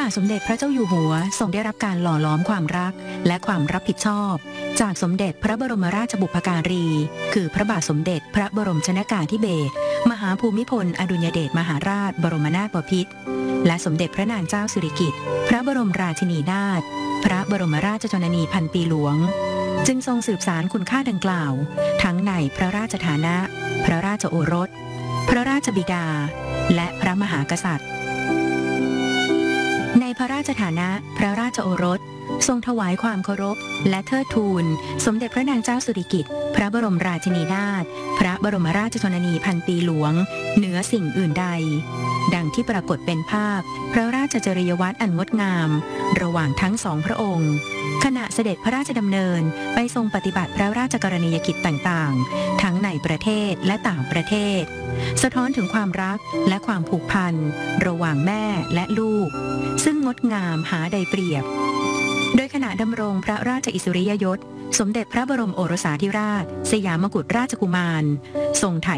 ทสมเด็จพระเจ้าอยู่หัวทรงได้รับการหล่อหลอมความรักและความรับผิดชอบจากสมเด็จพระบรมราชบุพการีคือพระบาทสมเด็จพระบรมชนกาธิเบศรมหาภูมิพลอดุลยเดชมหาราชบรมนาถบพิตรและสมเด็จพระนางเจ้าสิริกิติ์พระบรมราชินีนาถพระบรมราชชนนีพันปีหลวงจึงทรงสืบสานคุณค่าดังกล่าวทั้งในพระราชฐานะพระราชโอรสพระราชบิดาและพระมหากษัตริย์ในพระราชฐานะพระราชโอรสทรงถวายความเคารพและเทิดทูนสมเด็จพระนางเจ้าสิริกิติ์พระบรมราชินีนาถพระบรมราชชนนีพันปีหลวงเหนือสิ่งอื่นใดดังที่ปรากฏเป็นภาพพระราชจริยวัตรอันงดงามระหว่างทั้งสองพระองค์ขณะเสด็จพระราชดำเนินไปทรงปฏิบัติพระราชกรณียกิจต่างๆทั้งในประเทศและต่างประเทศสะท้อนถึงความรักและความผูกพันระหว่างแม่และลูกซึ่งงดงามหาใดเปรียบโดยขณะดำรงพระราชอิสริยยศสมเด็จพระบรมโอรสาธิราชสยามกุฎราชกุมารทรงถ่าย